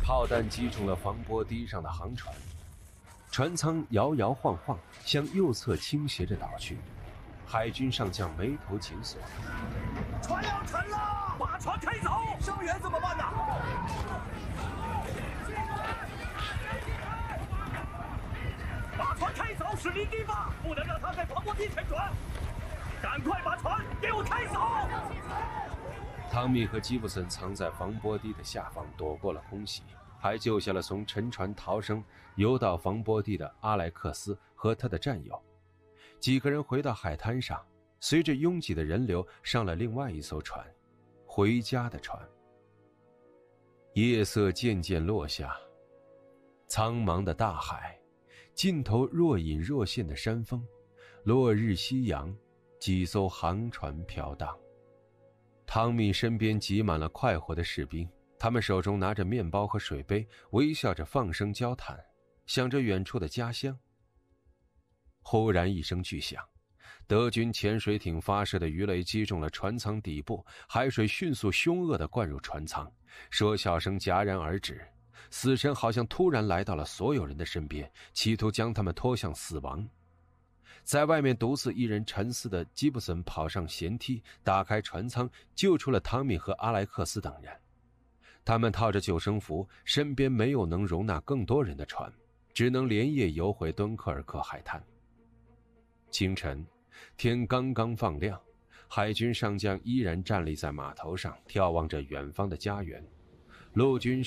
炮弹击中了防波堤上的航船，船舱摇摇晃晃向右侧倾斜着倒去。海军上将眉头紧锁， 船要沉了，把船开走，伤员怎么办呢？把船开走是离地吧，不能让他在防波堤沉船。赶快把船给我开走！ 汤米和吉布森藏在防波堤的下方，躲过了空袭，还救下了从沉船逃生游到防波堤的阿莱克斯和他的战友。几个人回到海滩上，随着拥挤的人流上了另外一艘船，回家的船。夜色渐渐落下，苍茫的大海，尽头若隐若现的山峰，落日夕阳，几艘航船飘荡。汤米身边挤满了快活的士兵，他们手中拿着面包和水杯，微笑着放声交谈，想着远处的家乡。忽然一声巨响，德军潜水艇发射的鱼雷击中了船舱底部，海水迅速凶恶地灌入船舱，说笑声戛然而止。死神好像突然来到了所有人的身边，企图将他们拖向死亡。在外面独自一人沉思的吉布森跑上舷梯，打开船舱，救出了汤米和阿莱克斯等人。他们套着救生服，身边没有能容纳更多人的船，只能连夜游回敦刻尔克海滩。清晨，天刚刚放亮，海军上将依然站立在码头上，眺望着远方的家园。陆军